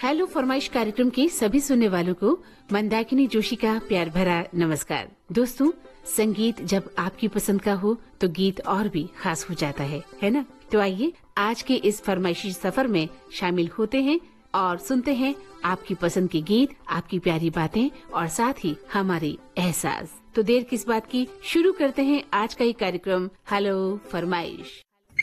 Hello फरमाइश कार्यक्रम के सभी सुनने वालों को मंदाकिनी जोशी का प्यार भरा नमस्कार। दोस्तों, संगीत जब आपकी पसंद का हो तो गीत और भी खास हो जाता है ना? तो आइए आज के इस फरमाइशी सफर में शामिल होते हैं और सुनते हैं आपकी पसंद के गीत, आपकी प्यारी बातें और साथ ही हमारे एहसास। तो देर किस बात की, शुरू करते हैं आज का ये कार्यक्रम हेलो फरमाइश।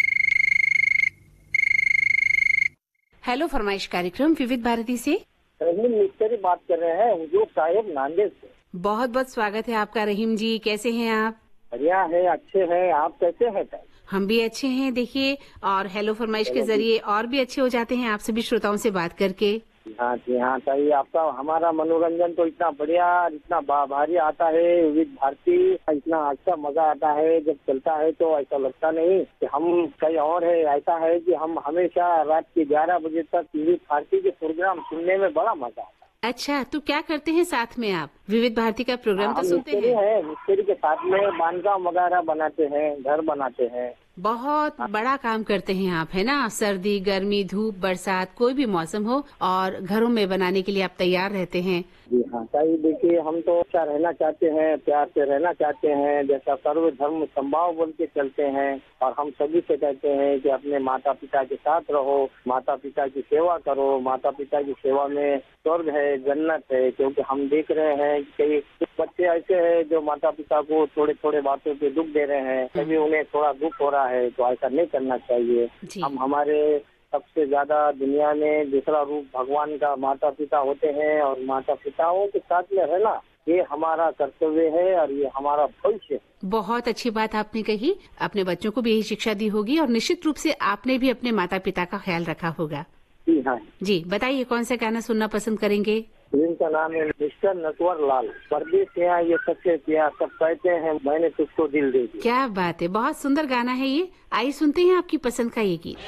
हेलो फरमाइश कार्यक्रम विविध भारती से रहीम मिस्त्री बात कर रहे हैं, हुजूर साहिब नांदेड़ से। बहुत बहुत स्वागत है आपका रहीम जी। कैसे हैं आप? बढ़िया है, अच्छे हैं। आप कैसे हैं? हम भी अच्छे हैं। देखिए, और हेलो फरमाइश के जरिए और भी अच्छे हो जाते हैं आप सभी श्रोताओं से बात करके। हाँ जी हाँ, सही। आपका हमारा मनोरंजन तो इतना बढ़िया, इतना भारी आता है विविध भारती, इतना अच्छा मजा आता है जब चलता है। तो ऐसा लगता नहीं कि हम कहीं और है। ऐसा है कि हम हमेशा रात के 11 बजे तक विविध भारती के प्रोग्राम सुनने में बड़ा मजा आता है। अच्छा, तो क्या करते हैं साथ में आप? विविध भारती का प्रोग्राम तो सुनते हैं? मिस्त्री के साथ में बांधकाम वगैरह बनाते हैं, घर बनाते हैं। बहुत बड़ा काम करते हैं आप, है ना? सर्दी, गर्मी, धूप, बरसात, कोई भी मौसम हो और घरों में बनाने के लिए आप तैयार रहते हैं। जी हाँ, सही। देखिए, हम तो अच्छा रहना चाहते हैं, प्यार से रहना चाहते हैं, जैसा सर्व धर्म संभाव बोल के चलते हैं। और हम सभी से कहते हैं कि अपने माता पिता के साथ रहो, माता पिता की सेवा करो। माता पिता की सेवा में स्वर्ग है, जन्नत है। क्योंकि हम देख रहे हैं कि कुछ बच्चे ऐसे हैं जो माता पिता को थोड़े थोड़े बातों पे दुख दे रहे हैं, तभी उन्हें थोड़ा दुख हो रहा है। तो ऐसा नहीं करना चाहिए। हम हमारे सबसे ज्यादा दुनिया में दूसरा रूप भगवान का माता पिता होते हैं, और माता पिताओं के साथ में रहना ये हमारा कर्तव्य है और ये हमारा भविष्य है। बहुत अच्छी बात आपने कही। अपने बच्चों को भी यही शिक्षा दी होगी और निश्चित रूप से आपने भी अपने माता पिता का ख्याल रखा होगा। जी हाँ जी, बताइए कौन सा गाना सुनना पसंद करेंगे? जिनका नाम है मिस्टर नटवर लाल। परदेश यहाँ ये सच्चे किया, सब कहते हैं मैंने तुझको दिल दे दिया। क्या बात है, बहुत सुंदर गाना है ये। आइए सुनते हैं आपकी पसंद का ये गीत।